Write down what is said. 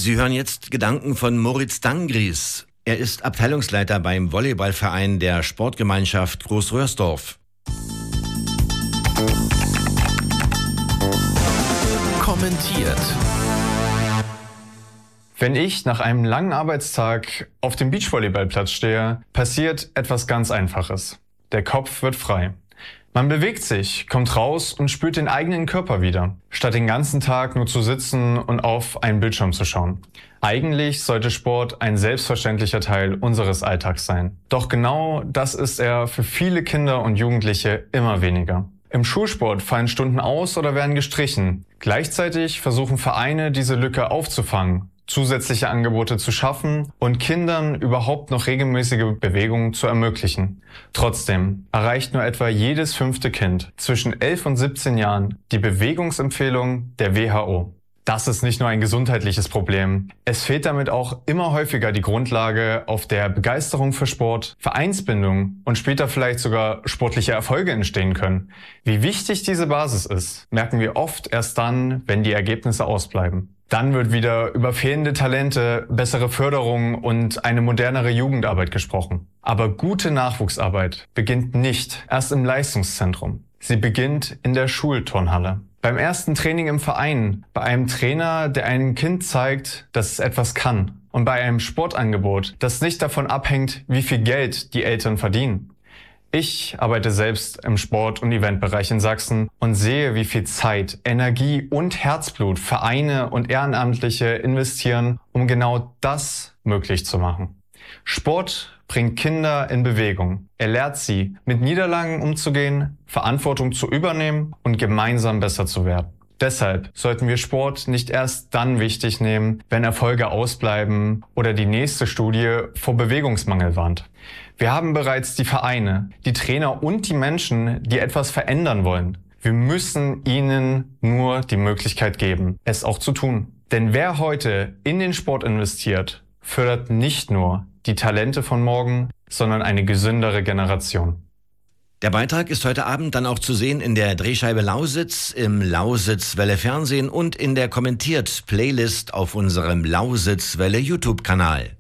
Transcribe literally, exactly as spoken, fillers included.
Sie hören jetzt Gedanken von Moritz Dangries. Er ist Abteilungsleiter beim Volleyballverein der Sportgemeinschaft Großröhrsdorf. Kommentiert. Wenn ich nach einem langen Arbeitstag auf dem Beachvolleyballplatz stehe, passiert etwas ganz Einfaches. Der Kopf wird frei. Man bewegt sich, kommt raus und spürt den eigenen Körper wieder, statt den ganzen Tag nur zu sitzen und auf einen Bildschirm zu schauen. Eigentlich sollte Sport ein selbstverständlicher Teil unseres Alltags sein. Doch genau das ist er für viele Kinder und Jugendliche immer weniger. Im Schulsport fallen Stunden aus oder werden gestrichen. Gleichzeitig versuchen Vereine, diese Lücke aufzufangen, zusätzliche Angebote zu schaffen und Kindern überhaupt noch regelmäßige Bewegungen zu ermöglichen. Trotzdem erreicht nur etwa jedes fünfte Kind zwischen elf und siebzehn Jahren die Bewegungsempfehlung der W H O. Das ist nicht nur ein gesundheitliches Problem. Es fehlt damit auch immer häufiger die Grundlage, auf der Begeisterung für Sport, Vereinsbindung und später vielleicht sogar sportliche Erfolge entstehen können. Wie wichtig diese Basis ist, merken wir oft erst dann, wenn die Ergebnisse ausbleiben. Dann wird wieder über fehlende Talente, bessere Förderung und eine modernere Jugendarbeit gesprochen. Aber gute Nachwuchsarbeit beginnt nicht erst im Leistungszentrum. Sie beginnt in der Schulturnhalle. Beim ersten Training im Verein, bei einem Trainer, der einem Kind zeigt, dass es etwas kann. Und bei einem Sportangebot, das nicht davon abhängt, wie viel Geld die Eltern verdienen. Ich arbeite selbst im Sport- und Eventbereich in Sachsen und sehe, wie viel Zeit, Energie und Herzblut Vereine und Ehrenamtliche investieren, um genau das möglich zu machen. Sport bringt Kinder in Bewegung. Er lehrt sie, mit Niederlagen umzugehen, Verantwortung zu übernehmen und gemeinsam besser zu werden. Deshalb sollten wir Sport nicht erst dann wichtig nehmen, wenn Erfolge ausbleiben oder die nächste Studie vor Bewegungsmangel warnt. Wir haben bereits die Vereine, die Trainer und die Menschen, die etwas verändern wollen. Wir müssen ihnen nur die Möglichkeit geben, es auch zu tun. Denn wer heute in den Sport investiert, fördert nicht nur die Talente von morgen, sondern eine gesündere Generation. Der Beitrag ist heute Abend dann auch zu sehen in der Drehscheibe Lausitz, im Lausitz-Welle Fernsehen und in der Kommentiert-Playlist auf unserem Lausitz-Welle YouTube-Kanal.